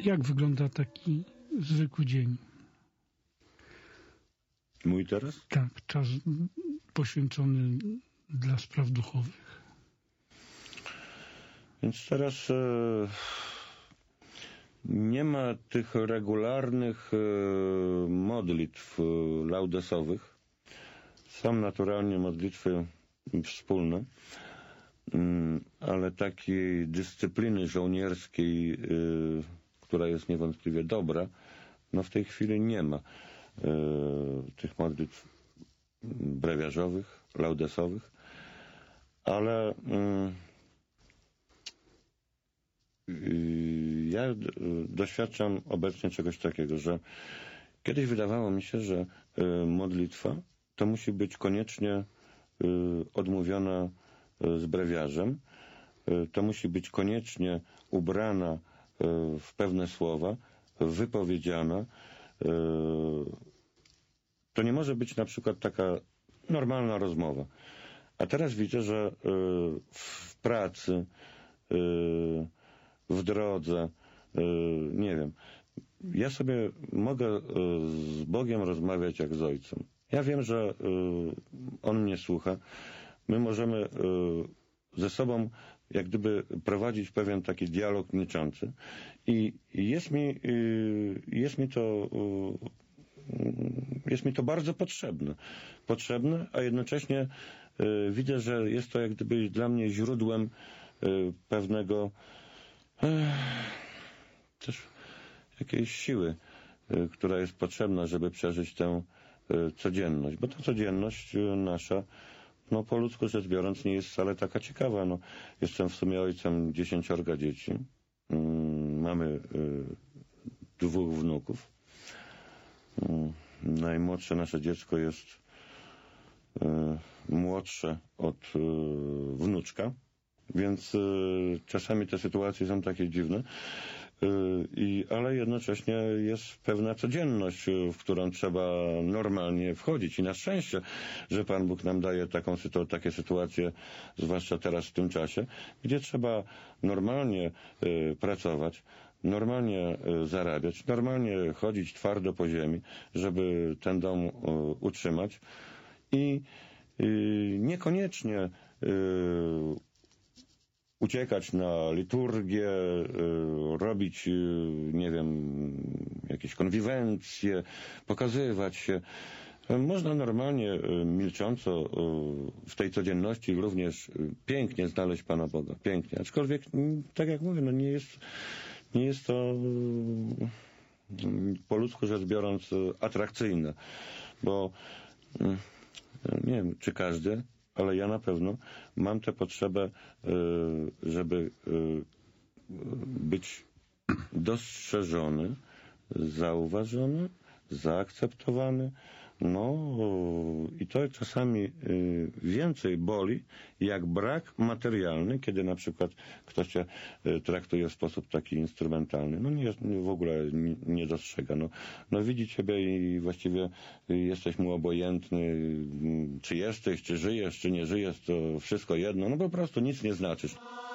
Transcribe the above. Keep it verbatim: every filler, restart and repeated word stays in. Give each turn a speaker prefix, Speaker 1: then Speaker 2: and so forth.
Speaker 1: Jak wygląda taki zwykły dzień?
Speaker 2: Mój teraz?
Speaker 1: Tak, czas poświęcony dla spraw duchowych.
Speaker 2: Więc teraz e, nie ma tych regularnych e, modlitw e, laudesowych. Są naturalnie modlitwy wspólne, mm, ale takiej dyscypliny żołnierskiej, e, która jest niewątpliwie dobra, no w tej chwili nie ma. E, tych modlitw brewiarzowych, laudesowych, ale mm, ja doświadczam obecnie czegoś takiego, że kiedyś wydawało mi się, że modlitwa to musi być koniecznie odmówiona z brewiarzem, to musi być koniecznie ubrana w pewne słowa, wypowiedziana. To nie może być na przykład taka normalna rozmowa. A teraz widzę, że w pracy, w drodze, nie wiem, ja sobie mogę z Bogiem rozmawiać jak z Ojcem. Ja wiem, że On mnie słucha. My możemy ze sobą jak gdyby prowadzić pewien taki dialog milczący. I jest mi, jest mi to jest mi to bardzo potrzebne. Potrzebne, a jednocześnie widzę, że jest to jak gdyby dla mnie źródłem pewnego też jakiejś siły, która jest potrzebna, żeby przeżyć tę codzienność. Bo ta codzienność nasza, no po ludzku rzecz biorąc, nie jest wcale taka ciekawa. No, jestem w sumie ojcem dziesięciorga dzieci. Mamy dwóch wnuków. Najmłodsze nasze dziecko jest młodsze od wnuczka. Więc y, czasami te sytuacje są takie dziwne, y, i, ale jednocześnie jest pewna codzienność, w którą trzeba normalnie wchodzić. I na szczęście, że Pan Bóg nam daje taką, takie sytuacje, zwłaszcza teraz w tym czasie, gdzie trzeba normalnie y, pracować, normalnie y, zarabiać, normalnie chodzić twardo po ziemi, żeby ten dom y, utrzymać. I y, niekoniecznie y, uciekać na liturgię, robić, nie wiem, jakieś konwiwencje, pokazywać się. Można normalnie, milcząco w tej codzienności również pięknie znaleźć Pana Boga. Pięknie. Aczkolwiek, tak jak mówię, no nie jest, nie jest to po ludzku rzecz biorąc atrakcyjne. Bo nie wiem, czy każdy, ale ja na pewno mam tę potrzebę, żeby być dostrzeżony, zauważony, zaakceptowany. No i to czasami więcej boli, jak brak materialny, kiedy na przykład ktoś cię traktuje w sposób taki instrumentalny. No nie, w ogóle nie, nie dostrzega. No, no widzi ciebie i właściwie jesteś mu obojętny, czy jesteś, czy żyjesz, czy nie żyjesz, to wszystko jedno. No po prostu nic nie znaczysz.